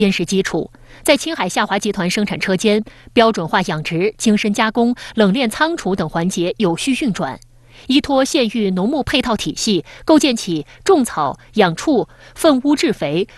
坚实基础。在青海夏华集团生产车间，标准化养殖、精深加工、冷链仓储等环节有序运转。依托县域农牧配套体系，构建起种草、养畜、粪污治肥、